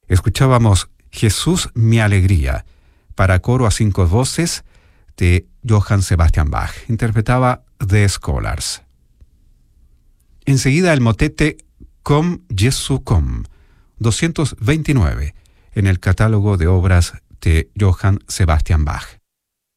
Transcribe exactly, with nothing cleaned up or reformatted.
Escuchábamos Jesús mi alegría, para coro a cinco voces de Johann Sebastian Bach. Interpretaba The Scholars. Enseguida el motete Com Jesu Com, doscientos veintinueve, en el catálogo de obras de Johann Sebastian Bach.